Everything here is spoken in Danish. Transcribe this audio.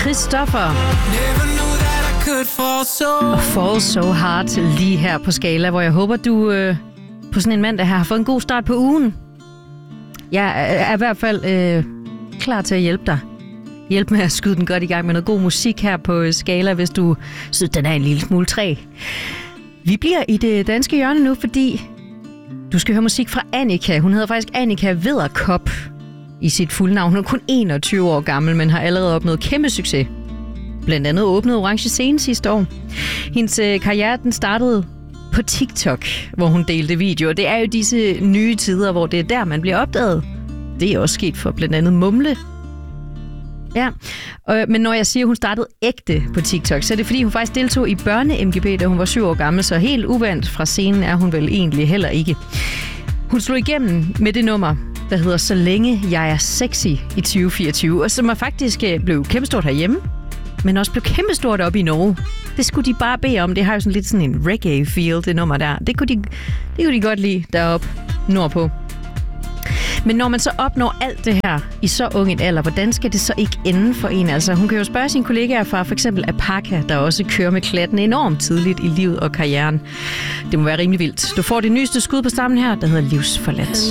Christoffer. Og Fall So Hard lige her på Skala, hvor jeg håber, du på sådan en mandag her har fået en god start på ugen. Jeg er i hvert fald klar til at hjælpe dig. Hjælp med at skyde den godt i gang med noget god musik her på Skala, hvis du synes, den er en lille smule træg. Vi bliver i det danske hjørne nu, fordi du skal høre musik fra Annika. Hun hedder faktisk Annika Vederkop i sit fulde navn. Hun er kun 21 år gammel, men har allerede opnået kæmpe succes. Blandt andet åbnede Orange Scene sidste år. Hendes karriere den startede på TikTok, hvor hun delte videoer. Det er jo disse nye tider, hvor det er der, man bliver opdaget. Det er også sket for blandt andet Mumle. Ja, men når jeg siger, at hun startede ægte på TikTok, så er det fordi, hun faktisk deltog i børne-MGP, da hun var 7 år gammel, så helt uvandt fra scenen er hun vel egentlig heller ikke. Hun slog igennem med det nummer, der hedder Så længe jeg er sexy i 2024, og som er faktisk blev kæmpestort herhjemme, men også blev kæmpestort op i Norge. Det skulle de bare bede om. Det har jo sådan lidt sådan en reggae-feel, det nummer der. Det kunne de godt lide deroppe nordpå. Men når man så opnår alt det her i så ung en alder, hvordan skal det så ikke ende for en? Altså, hun kan jo spørge sine kollegaer fra for eksempel Apaka, der også kører med klatten enormt tidligt i livet og karrieren. Det må være rimelig vildt. Du får det nyeste skud på stammen her, der hedder Livsforladt.